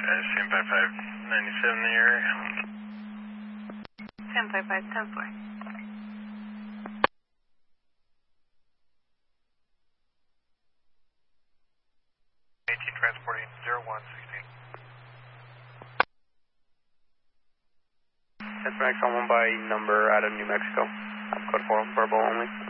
CM55 97 in the area. CM55 10-4. 18 transporting 0116. That's Max on one by number out of New Mexico. Code 4 verbal only.